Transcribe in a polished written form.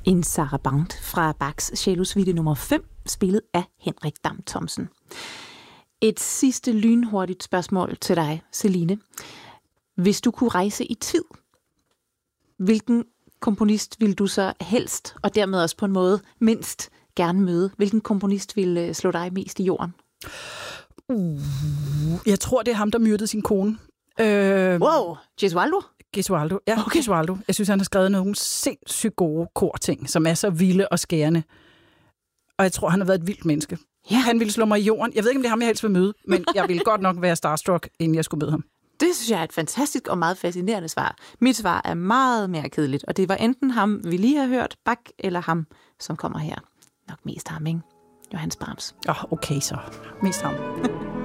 En saraband fra Bachs Cellosuite nummer 5, spillet af Henrik Dam Thomsen. Et sidste lynhurtigt spørgsmål til dig, Celine. Hvis du kunne rejse i tid, hvilken komponist vil du så helst, og dermed også på en måde mindst, gerne møde? Hvilken komponist vil slå dig mest i jorden? Jeg tror, det er ham, der myrdede sin kone. Wow, Gesualdo? Gesualdo, ja, Okay. Gesualdo. Jeg synes, han har skrevet nogle sindssygt gode korting, som er så vilde og skærende. Og jeg tror, han har været et vildt menneske. Ja. Han ville slå mig i jorden. Jeg ved ikke, om det er ham, jeg helst vil møde, men jeg ville godt nok være starstruck, inden jeg skulle møde ham. Det synes jeg er et fantastisk og meget fascinerende svar. Mit svar er meget mere kedeligt, og det var enten ham, vi lige har hørt, Bach, eller ham, som kommer her. Nok mest ham, ikke? Johannes Brahms. Okay så. Mest ham.